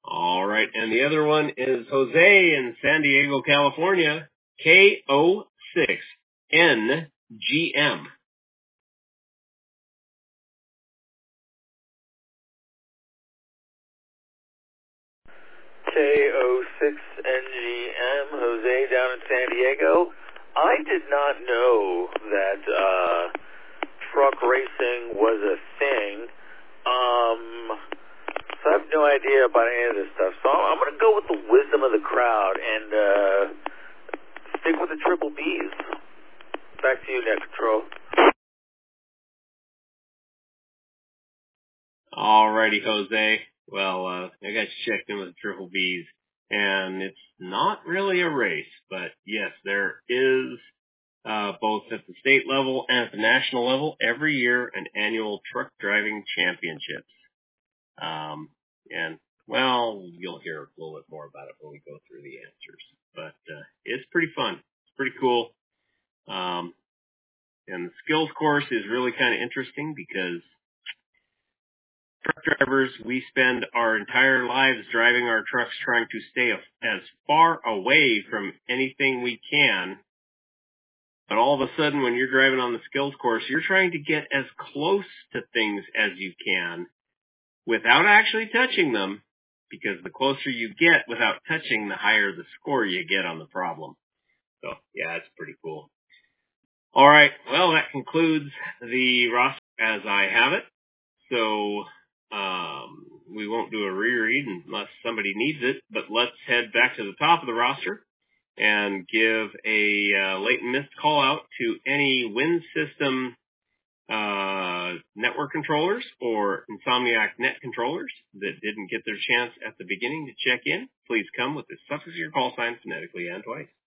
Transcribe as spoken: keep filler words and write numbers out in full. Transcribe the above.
All right, and the other one is Jose in San Diego, California, K O six N G M. K O six N G M, Jose down in San Diego. I did not know that uh, truck racing was a thing. Um, so I have no idea about any of this stuff. So I'm going to go with the wisdom of the crowd and uh, stick with the triple Bs. Back to you, Net Control. Alrighty, Jose. Well, uh, I got you checked in with the triple Bs, and it's not really a race, but yes, there is, uh, both at the state level and at the national level, every year an annual truck driving championships. Um, and, well, you'll hear a little bit more about it when we go through the answers, but, uh, it's pretty fun. It's pretty cool. Um, and the skills course is really kind of interesting because truck drivers, we spend our entire lives driving our trucks trying to stay as far away from anything we can. But all of a sudden, when you're driving on the skills course, you're trying to get as close to things as you can without actually touching them, because the closer you get without touching, the higher the score you get on the problem. So, yeah, it's pretty cool. All right, well, that concludes the roster as I have it. So, um, we won't do a reread unless somebody needs it, but let's head back to the top of the roster and give a uh, late and missed call out to any Wind System uh, network controllers or Insomniac net controllers that didn't get their chance at the beginning to check in. Please come with the suffix of your call sign phonetically and twice.